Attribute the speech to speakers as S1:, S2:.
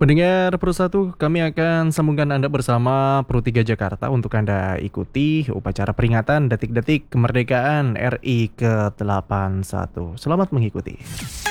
S1: Pendengar Pro 1, kami akan sambungkan Anda bersama Pro 3 Jakarta untuk Anda ikuti upacara peringatan detik-detik kemerdekaan RI ke-81. Selamat mengikuti.